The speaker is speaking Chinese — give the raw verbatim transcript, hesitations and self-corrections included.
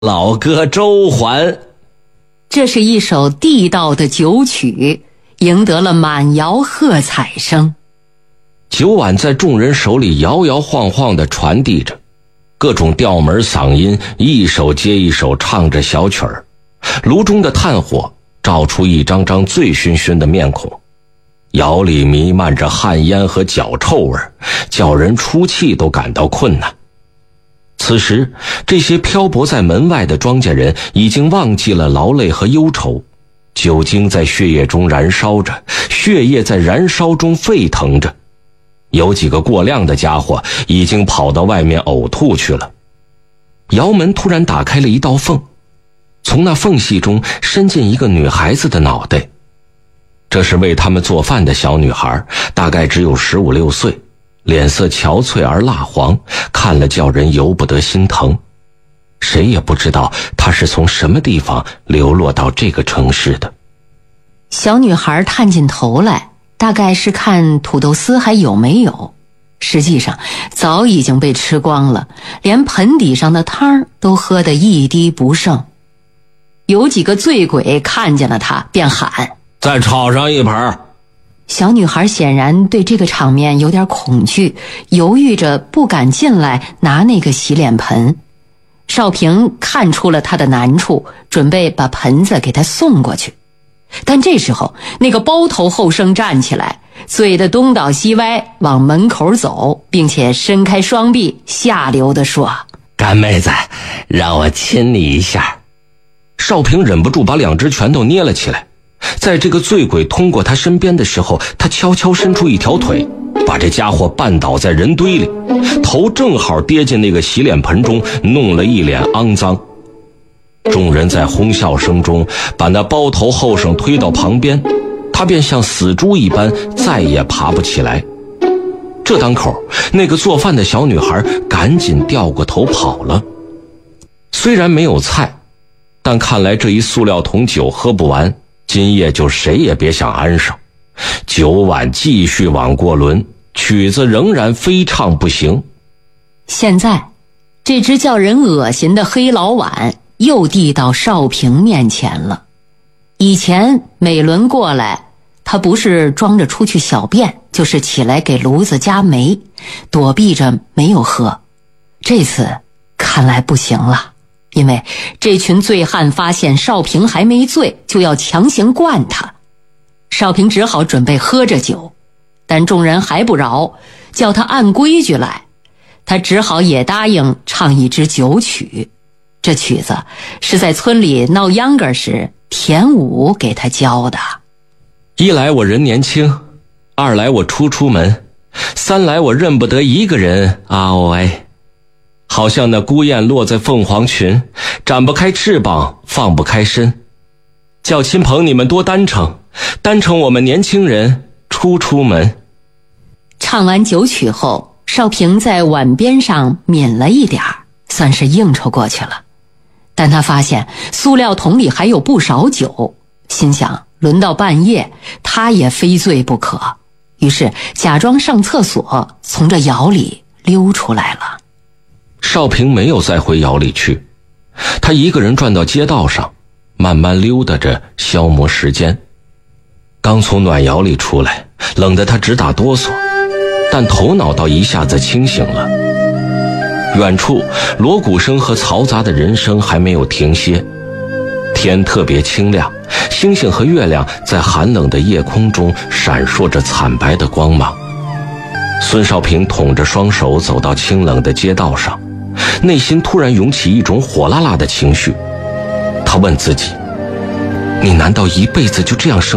老歌周还。 这是一首地道的酒曲，赢得了满窑喝彩声。 酒碗在众人手里摇摇晃晃地传递着，各种调门嗓音一首接一首唱着小曲儿，炉中的炭火照出一张张醉醺醺的面孔，窑里弥漫着汗烟和脚臭味，叫人出气都感到困难。此时，这些漂泊在门外的庄稼人已经忘记了劳累和忧愁，酒精在血液中燃烧着，血液在燃烧中沸腾着。有几个过量的家伙已经跑到外面呕吐去了。窑门突然打开了一道缝，从那缝隙中伸进一个女孩子的脑袋。这是为他们做饭的小女孩，大概只有十五六岁，脸色憔悴而蜡黄，看了叫人由不得心疼。谁也不知道她是从什么地方流落到这个城市的。 小女孩探进头来，大概是看土豆丝还有没有，实际上早已经被吃光了，连盆底上的汤都喝得一滴不剩。有几个醉鬼看见了她，便喊： 再炒上一盆。 小女孩显然对这个场面有点恐惧，犹豫着不敢进来拿那个洗脸盆。少平看出了她的难处，准备把盆子给她送过去。但这时候，那个包头后生站起来，醉得东倒西歪，往门口走，并且伸开双臂，下流地说： 干妹子，让我亲你一下。少平忍不住把两只拳头捏了起来。在这个醉鬼通过他身边的时候，他悄悄伸出一条腿，把这家伙绊倒在人堆里，头正好跌进那个洗脸盆中，弄了一脸肮脏。众人在哄笑声中把那包头后生推到旁边，他便像死猪一般再也爬不起来。这当口，那个做饭的小女孩赶紧掉过头跑了。虽然没有菜，但看来这一塑料桶酒喝不完，今夜就谁也别想安生。酒碗继续往过轮，曲子仍然非唱不行。 现在这只叫人恶心的黑老碗又递到少平面前了。以前每轮过来，他不是装着出去小便，就是起来给炉子加煤，躲避着没有喝。这次看来不行了，因为这群醉汉发现少平还没醉，就要强行灌他。少平只好准备喝着酒，但众人还不饶，叫他按规矩来。他只好也答应唱一支酒曲。这曲子是在村里闹秧歌时田武给他教的。 一来我人年轻，二来我初出门，三来我认不得一个人啊哦哎。好像那孤雁落在凤凰群，展不开翅膀，放不开身。叫亲朋你们多担承，担承我们年轻人初出门。 唱完酒曲后，少平在碗边上抿了一点儿，算是应酬过去了。但他发现塑料桶里还有不少酒，心想轮到半夜，他也非醉不可，于是假装上厕所，从这窑里溜出来了。 少平没有再回窑里去，他一个人转到街道上，慢慢溜达着消磨时间。刚从暖窑里出来，冷得他直打哆嗦，但头脑倒一下子清醒了。远处锣鼓声和嘈杂的人声还没有停歇，天特别清亮，星星和月亮在寒冷的夜空中闪烁着惨白的光芒。孙少平捅着双手走到清冷的街道上，内心突然涌起一种火辣辣的情绪。他问自己，你难道一辈子就这样生